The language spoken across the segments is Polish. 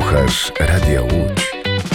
Słuchasz Radia Łódź.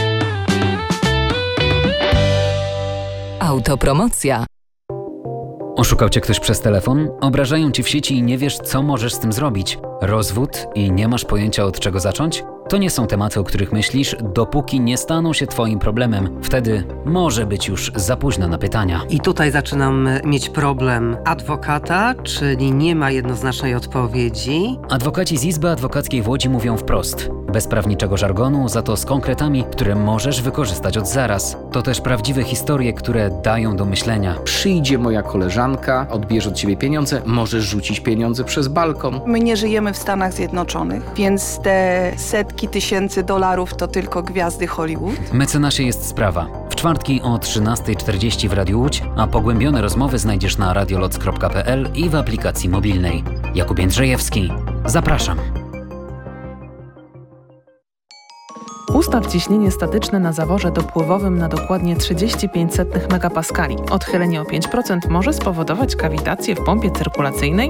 Autopromocja. Oszukał cię ktoś przez telefon? Obrażają ci w sieci i nie wiesz, co możesz z tym zrobić? Rozwód i nie masz pojęcia, od czego zacząć? To nie są tematy, o których myślisz, dopóki nie staną się twoim problemem. Wtedy może być już za późno na pytania. I tutaj zaczynam mieć problem adwokata, czyli nie ma jednoznacznej odpowiedzi. Adwokaci z Izby Adwokackiej w Łodzi mówią wprost. Bez prawniczego żargonu, za to z konkretami, które możesz wykorzystać od zaraz. To też prawdziwe historie, które dają do myślenia. Przyjdzie moja koleżanka, odbierze od ciebie pieniądze, możesz rzucić pieniądze przez balkon. My nie żyjemy w Stanach Zjednoczonych, więc te setki tysięcy dolarów to tylko gwiazdy Hollywood. Mecenasie jest sprawa. W czwartki o 13:40 w Radiu Łódź, a pogłębione rozmowy znajdziesz na radioloc.pl i w aplikacji mobilnej. Jakub Jędrzejewski. Zapraszam. Ustaw ciśnienie statyczne na zaworze dopływowym na dokładnie 0,35 megapaskali. Odchylenie o 5% może spowodować kawitację w pompie cyrkulacyjnej.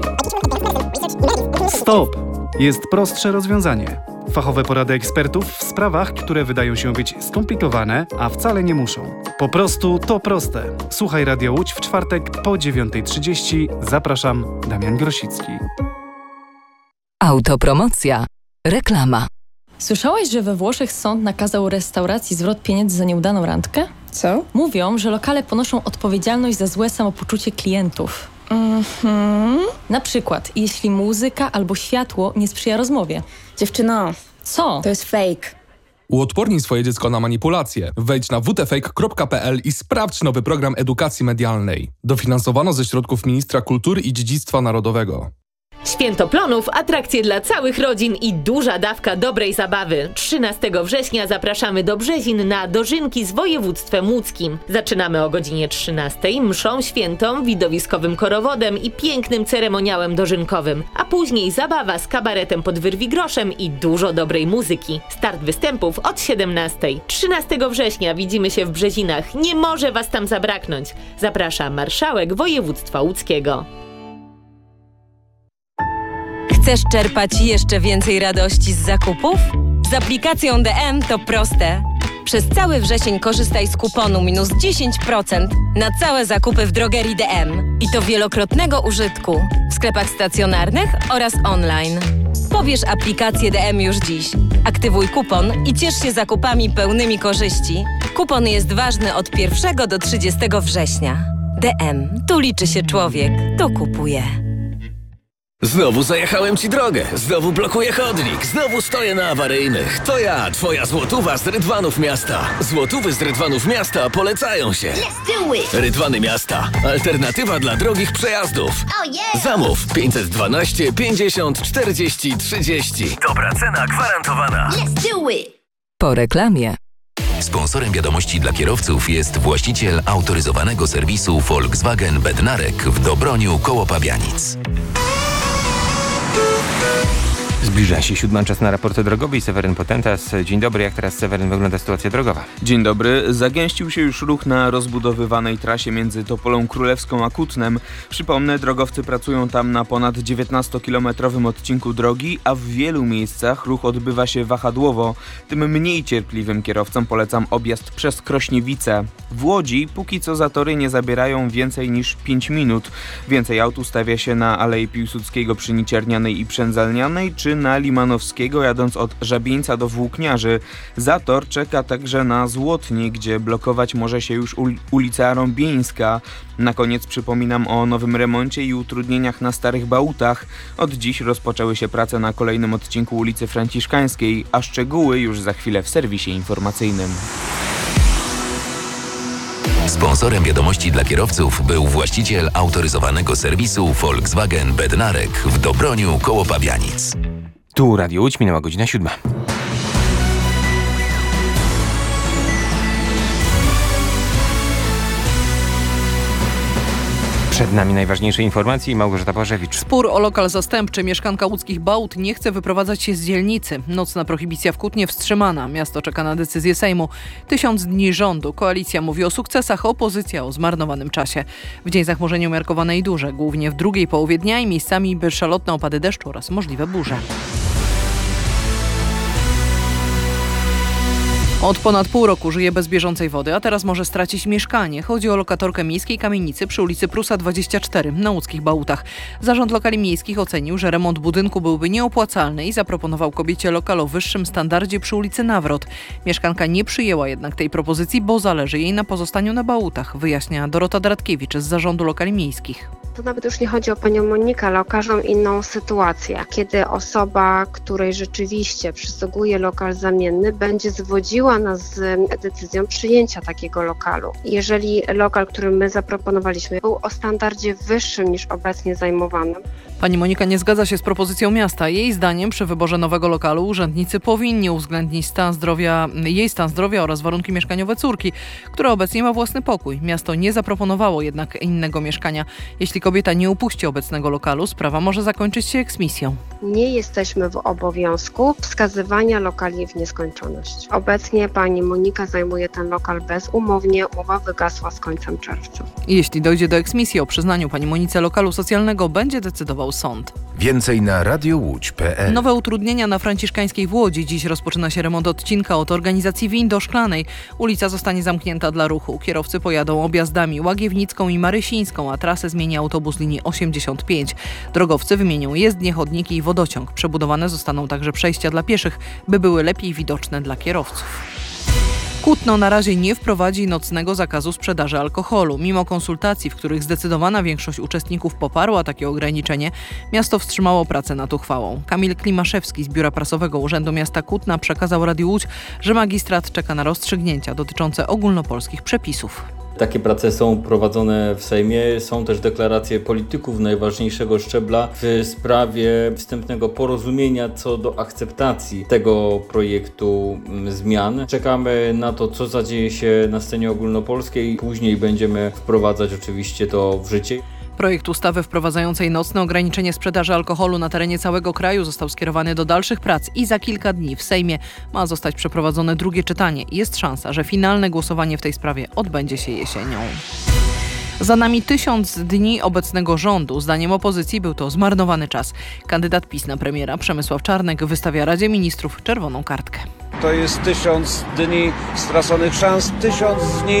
Stop! Jest prostsze rozwiązanie. Fachowe porady ekspertów w sprawach, które wydają się być skomplikowane, a wcale nie muszą. Po prostu to proste. Słuchaj Radio Łódź w czwartek po 9:30. Zapraszam, Damian Grosicki. Autopromocja. Reklama. Słyszałaś, że we Włoszech sąd nakazał restauracji zwrot pieniędzy za nieudaną randkę? Co? Mówią, że lokale ponoszą odpowiedzialność za złe samopoczucie klientów. Na przykład, jeśli muzyka albo światło nie sprzyja rozmowie. Dziewczyno, Co? to jest fake. Uodpornij swoje dziecko na manipulacje. Wejdź na wtfake.pl i sprawdź nowy program edukacji medialnej. Dofinansowano ze środków Ministra Kultury i Dziedzictwa Narodowego. Święto Plonów, atrakcje dla całych rodzin i duża dawka dobrej zabawy. 13 września zapraszamy do Brzezin na dożynki z województwem łódzkim. Zaczynamy o godzinie 13, mszą świętą, widowiskowym korowodem i pięknym ceremoniałem dożynkowym. A później zabawa z kabaretem pod wyrwigroszem i dużo dobrej muzyki. Start występów od 17. 13 września widzimy się w Brzezinach. Nie może was tam zabraknąć. Zaprasza marszałek województwa łódzkiego. Chcesz czerpać jeszcze więcej radości z zakupów? Z aplikacją DM to proste. Przez cały wrzesień korzystaj z kuponu minus 10% na całe zakupy w drogerii DM. I to wielokrotnego użytku w sklepach stacjonarnych oraz online. Pobierz aplikację DM już dziś. Aktywuj kupon i ciesz się zakupami pełnymi korzyści. Kupon jest ważny od 1 do 30 września. DM. Tu liczy się człowiek. Tu kupuje. Znowu zajechałem ci drogę, znowu blokuję chodnik, znowu stoję na awaryjnych. To ja, twoja złotówa z Rydwanów Miasta. Złotówy z Rydwanów Miasta polecają się. Rydwany Miasta. Alternatywa dla drogich przejazdów. Zamów 512 50 40 30. Dobra cena gwarantowana. Po reklamie. Sponsorem wiadomości dla kierowców jest właściciel autoryzowanego serwisu Volkswagen Bednarek w Dobroniu koło Pabianic. Zbliża się 7, czas na raporty drogowe i Seweryn Potentas. Dzień dobry, jak teraz, Seweryn, wygląda sytuacja drogowa? Dzień dobry. Zagęścił się już ruch na rozbudowywanej trasie między Topolą Królewską a Kutnem. Przypomnę, drogowcy pracują tam na ponad 19-kilometrowym odcinku drogi, a w wielu miejscach ruch odbywa się wahadłowo. Tym mniej cierpliwym kierowcom polecam objazd przez Krośniewice. W Łodzi póki co zatory nie zabierają więcej niż 5 minut. Więcej aut ustawia się na Alei Piłsudskiego przy Niciernianej i Przędzalnianej, czy na Limanowskiego jadąc od Żabieńca do Włókniarzy. Zator czeka także na Złotnie, gdzie blokować może się już ulica Rąbieńska. Na koniec przypominam o nowym remoncie i utrudnieniach na Starych Bałutach. Od dziś rozpoczęły się prace na kolejnym odcinku ulicy Franciszkańskiej, a szczegóły już za chwilę w serwisie informacyjnym. Sponsorem wiadomości dla kierowców był właściciel autoryzowanego serwisu Volkswagen Bednarek w Dobroniu koło Pabianic. Tu Radio Łódź, minęła godzina 7. Przed nami najważniejsze informacje i Małgorzata Bożewicz. Spór o lokal zastępczy. Mieszkanka łódzkich Bałut nie chce wyprowadzać się z dzielnicy. Nocna prohibicja w Kutnie wstrzymana. Miasto czeka na decyzję Sejmu. 1000 dni rządu. Koalicja mówi o sukcesach, opozycja o zmarnowanym czasie. W dzień zachmurzenie umiarkowane i duże. Głównie w drugiej połowie dnia i miejscami przelotne opady deszczu oraz możliwe burze. Od ponad pół roku żyje bez bieżącej wody, a teraz może stracić mieszkanie. Chodzi o lokatorkę miejskiej kamienicy przy ulicy Prusa 24 na Łódzkich Bałutach. Zarząd Lokali Miejskich ocenił, że remont budynku byłby nieopłacalny i zaproponował kobiecie lokal o wyższym standardzie przy ulicy Nawrot. Mieszkanka nie przyjęła jednak tej propozycji, bo zależy jej na pozostaniu na Bałutach, wyjaśnia Dorota Dratkiewicz z Zarządu Lokali Miejskich. To nawet już nie chodzi o panią Monikę, ale o każdą inną sytuację, kiedy osoba, której rzeczywiście przysługuje lokal zamienny, będzie zwodziła nas z decyzją przyjęcia takiego lokalu. Jeżeli lokal, który my zaproponowaliśmy, był o standardzie wyższym niż obecnie zajmowanym. Pani Monika nie zgadza się z propozycją miasta. Jej zdaniem przy wyborze nowego lokalu urzędnicy powinni uwzględnić jej stan zdrowia oraz warunki mieszkaniowe córki, która obecnie ma własny pokój. Miasto nie zaproponowało jednak innego mieszkania. Jeśli kobieta nie upuści obecnego lokalu, sprawa może zakończyć się eksmisją. Nie jesteśmy w obowiązku wskazywania lokali w nieskończoność. Obecnie pani Monika zajmuje ten lokal bezumownie. Umowa wygasła z końcem czerwca. Jeśli dojdzie do eksmisji, o przyznaniu pani Monice lokalu socjalnego będzie decydował sąd. Więcej na radiołódź.pl. Nowe utrudnienia na Franciszkańskiej w Łodzi. Dziś rozpoczyna się remont odcinka od organizacji win do Szklanej. Ulica zostanie zamknięta dla ruchu. Kierowcy pojadą objazdami Łagiewnicką i Marysińską, a trasę zmieni autobus linii 85. Drogowcy wymienią jezdnie, chodniki i wodociąg. Przebudowane zostaną także przejścia dla pieszych, by były lepiej widoczne dla kierowców. Kutno na razie nie wprowadzi nocnego zakazu sprzedaży alkoholu. Mimo konsultacji, w których zdecydowana większość uczestników poparła takie ograniczenie, miasto wstrzymało pracę nad uchwałą. Kamil Klimaszewski z Biura Prasowego Urzędu Miasta Kutna przekazał Radiu Łódź, że magistrat czeka na rozstrzygnięcia dotyczące ogólnopolskich przepisów. Takie prace są prowadzone w Sejmie. Są też deklaracje polityków najważniejszego szczebla w sprawie wstępnego porozumienia co do akceptacji tego projektu zmian. Czekamy na to, co zadzieje się na scenie ogólnopolskiej. Później będziemy wprowadzać oczywiście to w życie. Projekt ustawy wprowadzającej nocne ograniczenie sprzedaży alkoholu na terenie całego kraju został skierowany do dalszych prac i za kilka dni w Sejmie ma zostać przeprowadzone drugie czytanie. Jest szansa, że finalne głosowanie w tej sprawie odbędzie się jesienią. Za nami 1000 dni obecnego rządu. Zdaniem opozycji był to zmarnowany czas. Kandydat PiS na premiera Przemysław Czarnek wystawia Radzie Ministrów czerwoną kartkę. To jest 1000 dni straconych szans, 1000 dni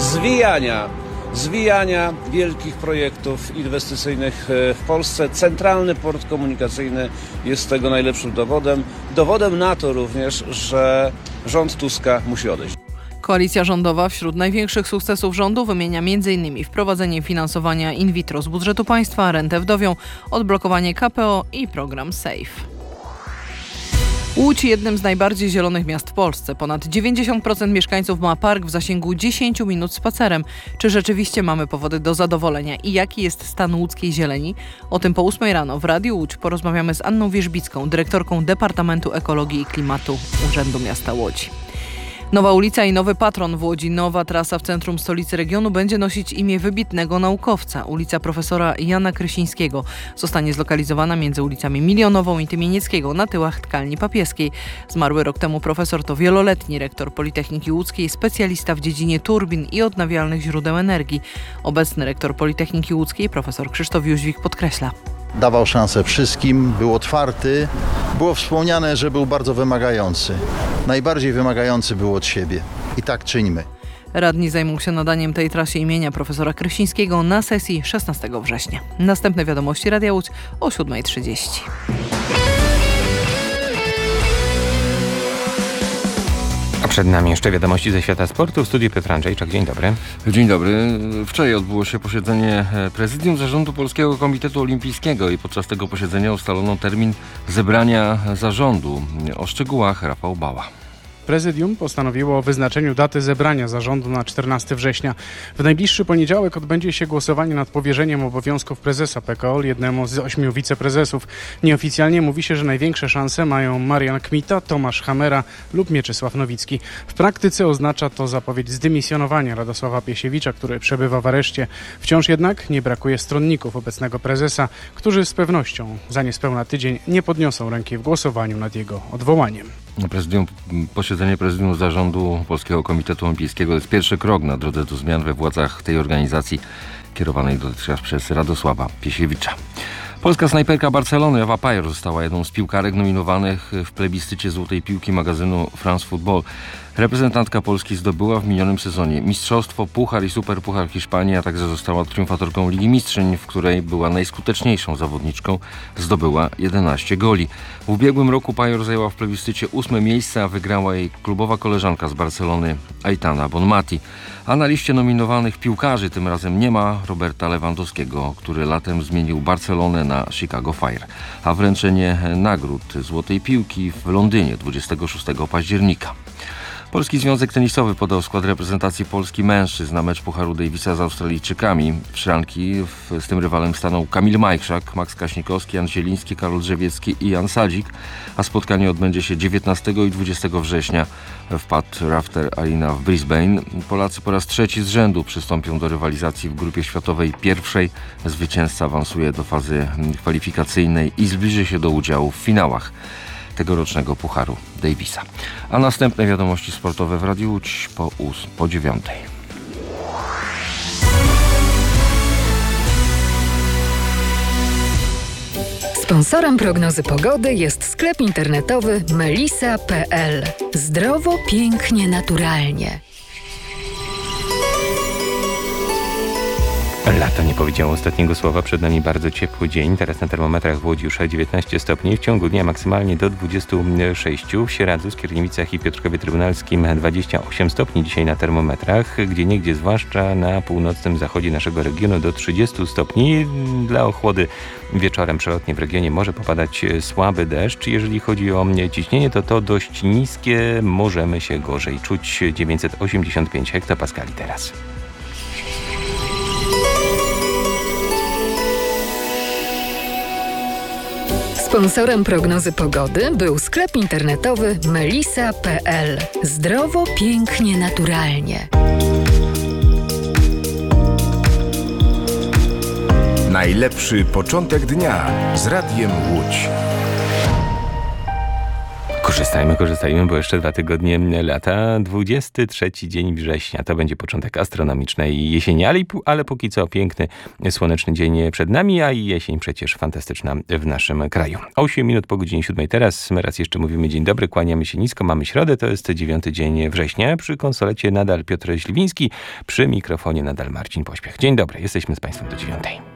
zwijania wielkich projektów inwestycyjnych w Polsce. Centralny port komunikacyjny jest tego najlepszym dowodem. Dowodem na to również, że rząd Tuska musi odejść. Koalicja rządowa wśród największych sukcesów rządu wymienia m.in. wprowadzenie finansowania in vitro z budżetu państwa, rentę wdowią, odblokowanie KPO i program SAFE. Łódź jednym z najbardziej zielonych miast w Polsce. Ponad 90% mieszkańców ma park w zasięgu 10 minut spacerem. Czy rzeczywiście mamy powody do zadowolenia i jaki jest stan łódzkiej zieleni? O tym po 8 rano w Radiu Łódź porozmawiamy z Anną Wierzbicką, dyrektorką Departamentu Ekologii i Klimatu Urzędu Miasta Łodzi. Nowa ulica i nowy patron w Łodzi. Nowa trasa w centrum stolicy regionu będzie nosić imię wybitnego naukowca. Ulica profesora Jana Krysińskiego zostanie zlokalizowana między ulicami Milionową i Tymienieckiego na tyłach tkalni papieskiej. Zmarły rok temu profesor to wieloletni rektor Politechniki Łódzkiej, specjalista w dziedzinie turbin i odnawialnych źródeł energii. Obecny rektor Politechniki Łódzkiej profesor Krzysztof Jóźwik podkreśla. Dawał szansę wszystkim, był otwarty. Było wspomniane, że był bardzo wymagający. Najbardziej wymagający był od siebie. I tak czyńmy. Radni zajmą się nadaniem tej trasie imienia profesora Krysińskiego na sesji 16 września. Następne wiadomości Radia Łódź o 7:30. A przed nami jeszcze wiadomości ze świata sportu. W studiu Piotr Andrzejczak. Dzień dobry. Dzień dobry. Wczoraj odbyło się posiedzenie Prezydium Zarządu Polskiego Komitetu Olimpijskiego i podczas tego posiedzenia ustalono termin zebrania zarządu. O szczegółach Rafał Bała. Prezydium postanowiło o wyznaczeniu daty zebrania zarządu na 14 września. W najbliższy poniedziałek odbędzie się głosowanie nad powierzeniem obowiązków prezesa PKOL jednemu z 8 wiceprezesów. Nieoficjalnie mówi się, że największe szanse mają Marian Kmita, Tomasz Hamera lub Mieczysław Nowicki. W praktyce oznacza to zapowiedź zdymisjonowania Radosława Piesiewicza, który przebywa w areszcie. Wciąż jednak nie brakuje stronników obecnego prezesa, którzy z pewnością za niespełna tydzień nie podniosą ręki w głosowaniu nad jego odwołaniem. Posiedzenie Prezydium Zarządu Polskiego Komitetu Olimpijskiego jest pierwszy krok na drodze do zmian we władzach tej organizacji kierowanej dotychczas przez Radosława Piesiewicza. Polska snajperka Barcelony Ewa Pajor została jedną z piłkarek nominowanych w plebiscycie Złotej Piłki magazynu France Football. Reprezentantka Polski zdobyła w minionym sezonie mistrzostwo, puchar i superpuchar Hiszpanii, a także została triumfatorką Ligi Mistrzyń, w której była najskuteczniejszą zawodniczką. Zdobyła 11 goli. W ubiegłym roku Pajor zajęła w plebiscycie 8. miejsce, a wygrała jej klubowa koleżanka z Barcelony Aitana Bonmati. A na liście nominowanych piłkarzy tym razem nie ma Roberta Lewandowskiego, który latem zmienił Barcelonę na Chicago Fire. A wręczenie nagród Złotej Piłki w Londynie 26 października. Polski Związek Tenisowy podał skład reprezentacji Polski mężczyzn na mecz Pucharu Davisa z Australijczykami. W szranki z tym rywalem stanął Kamil Majchrzak, Max Kaśnikowski, Jan Zieliński, Karol Drzewiecki i Jan Sadzik, a spotkanie odbędzie się 19 i 20 września w Pat Rafter Arena w Brisbane. Polacy po raz trzeci z rzędu przystąpią do rywalizacji w grupie światowej pierwszej. Zwycięzca awansuje do fazy kwalifikacyjnej i zbliży się do udziału w finałach tegorocznego Pucharu Davisa. A następne wiadomości sportowe w Radiu Łódź po 9. Sponsorem prognozy pogody jest sklep internetowy melisa.pl. Zdrowo, pięknie, naturalnie. Lato nie powiedziało ostatniego słowa. Przed nami bardzo ciepły dzień. Teraz na termometrach w Łodzi już 19 stopni. W ciągu dnia maksymalnie do 26. W Sieradzu, Skierniewicach i Piotrkowie Trybunalskim 28 stopni dzisiaj na termometrach. Gdzieniegdzie, zwłaszcza na północnym zachodzie naszego regionu, do 30 stopni. Dla ochłody wieczorem przelotnie w regionie może popadać słaby deszcz. Jeżeli chodzi o ciśnienie, to dość niskie. Możemy się gorzej czuć. 985 hektopaskali teraz. Sponsorem prognozy pogody był sklep internetowy melisa.pl. Zdrowo, pięknie, naturalnie. Najlepszy początek dnia z Radiem Łódź. Korzystajmy, bo jeszcze 2 tygodnie lata. 23 dzień września to będzie początek astronomicznej jesieni, ale póki co piękny, słoneczny dzień przed nami, a i jesień przecież fantastyczna w naszym kraju. 8 minut po godzinie 7 teraz. My raz jeszcze mówimy dzień dobry, kłaniamy się nisko, mamy środę, to jest 9 dzień września. Przy konsolecie nadal Piotr Śliwiński, przy mikrofonie nadal Marcin Pośpiech. Dzień dobry, jesteśmy z Państwem do 9.